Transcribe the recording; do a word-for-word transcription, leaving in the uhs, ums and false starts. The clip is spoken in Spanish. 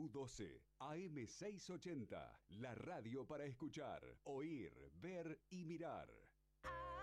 U doce, A M seiscientos ochenta, la radio para escuchar, oír, ver y mirar.